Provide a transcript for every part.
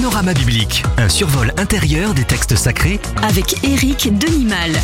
Panorama biblique, un survol intérieur des textes sacrés avec Éric Denimal.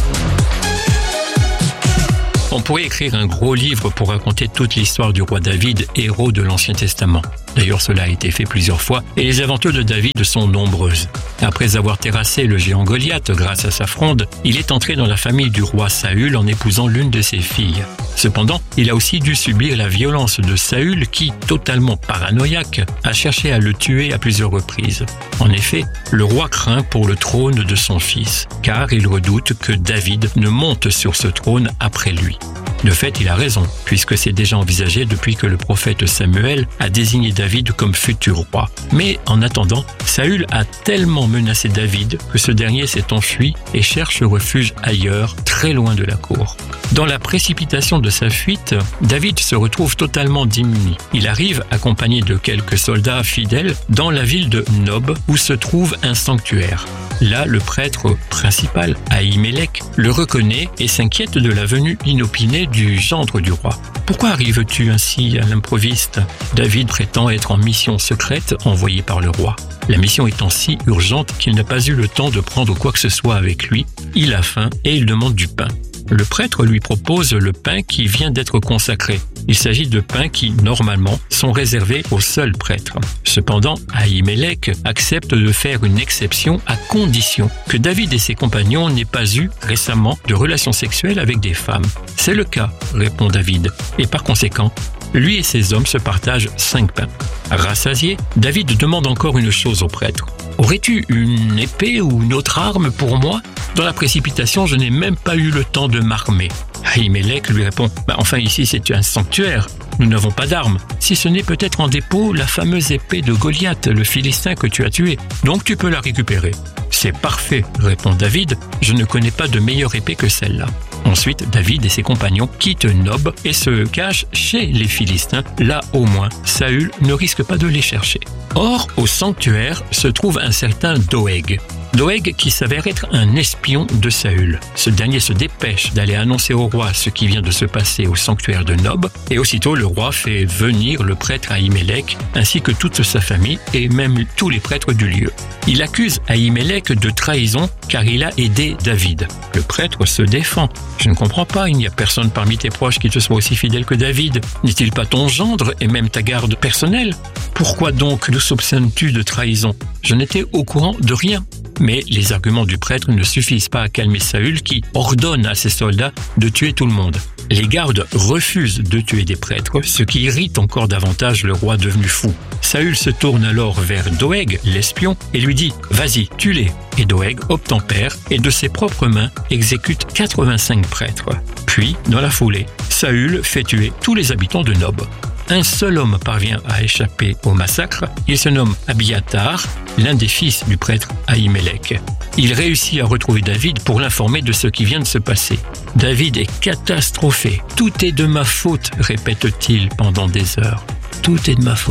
On pourrait écrire un gros livre pour raconter toute l'histoire du roi David, héros de l'Ancien Testament. D'ailleurs, cela a été fait plusieurs fois et les aventures de David sont nombreuses. Après avoir terrassé le géant Goliath grâce à sa fronde, il est entré dans la famille du roi Saül en épousant l'une de ses filles. Cependant, il a aussi dû subir la violence de Saül qui, totalement paranoïaque, a cherché à le tuer à plusieurs reprises. En effet, le roi craint pour le trône de son fils, car il redoute que David ne monte sur ce trône après lui. De fait, il a raison, puisque c'est déjà envisagé depuis que le prophète Samuel a désigné David comme futur roi. Mais en attendant, Saül a tellement menacé David que ce dernier s'est enfui et cherche refuge ailleurs, très loin de la cour. Dans la précipitation de sa fuite, David se retrouve totalement démuni. Il arrive, accompagné de quelques soldats fidèles, dans la ville de Nob, où se trouve un sanctuaire. Là, le prêtre principal, Ahimelech, le reconnaît et s'inquiète de la venue inopinée du gendre du roi. « Pourquoi arrives-tu ainsi à l'improviste ?» David prétend être en mission secrète envoyée par le roi. La mission étant si urgente qu'il n'a pas eu le temps de prendre quoi que ce soit avec lui. Il a faim et il demande du pain. Le prêtre lui propose le pain qui vient d'être consacré. Il s'agit de pains qui, normalement, sont réservés aux seuls prêtres. Cependant, Ahimelech accepte de faire une exception à condition que David et ses compagnons n'aient pas eu récemment de relations sexuelles avec des femmes. « C'est le cas », répond David, et par conséquent, lui et ses hommes se partagent 5 pains. Rassasié, David demande encore une chose au prêtre. « Aurais-tu une épée ou une autre arme pour moi ? Dans la précipitation, je n'ai même pas eu le temps de m'armer. » Ahimelech lui répond « Enfin ici c'est un sanctuaire, nous n'avons pas d'armes. Si ce n'est peut-être en dépôt la fameuse épée de Goliath, le Philistin que tu as tué, donc tu peux la récupérer. » « C'est parfait, répond David, je ne connais pas de meilleure épée que celle-là. » Ensuite, David et ses compagnons quittent Nob et se cachent chez les Philistins. Là, au moins, Saül ne risque pas de les chercher. Or, au sanctuaire se trouve un certain Doeg. Doeg qui s'avère être un espion de Saül. Ce dernier se dépêche d'aller annoncer au roi ce qui vient de se passer au sanctuaire de Nob et aussitôt le roi fait venir le prêtre Ahimelech ainsi que toute sa famille et même tous les prêtres du lieu. Il accuse Ahimelech de trahison car il a aidé David. Le prêtre se défend. « Je ne comprends pas, il n'y a personne parmi tes proches qui te soit aussi fidèle que David. N'est-il pas ton gendre et même ta garde personnelle ? Pourquoi donc le soupçonnes-tu de trahison ? Je n'étais au courant de rien. » Mais les arguments du prêtre ne suffisent pas à calmer Saül qui ordonne à ses soldats de tuer tout le monde. Les gardes refusent de tuer des prêtres, ce qui irrite encore davantage le roi devenu fou. Saül se tourne alors vers Doeg, l'espion, et lui dit « Vas-y, tue-les !» Et Doeg obtempère et de ses propres mains exécute 85 prêtres. Puis, dans la foulée, Saül fait tuer tous les habitants de Nob. Un seul homme parvient à échapper au massacre. Il se nomme Abiathar, l'un des fils du prêtre Ahimelech. Il réussit à retrouver David pour l'informer de ce qui vient de se passer. David est catastrophé. « Tout est de ma faute », répète-t-il pendant des heures. « Tout est de ma faute. »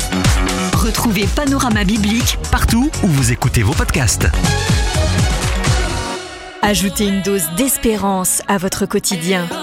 Retrouvez Panorama biblique partout où vous écoutez vos podcasts. Ajoutez une dose d'espérance à votre quotidien.